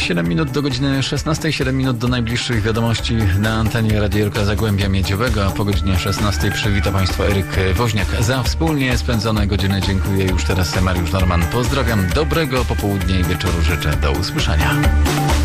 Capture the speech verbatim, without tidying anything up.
siedem minut do godziny szesnastej, siedem minut do najbliższych wiadomości na antenie Radiorka Zagłębia Miedziowego, a po godzinie szesnastej przywita Państwa Eryk Woźniak. Za wspólnie spędzone godziny dziękuję już teraz Mariusz Norman. Pozdrawiam, dobrego popołudnia i wieczoru życzę. Do usłyszenia.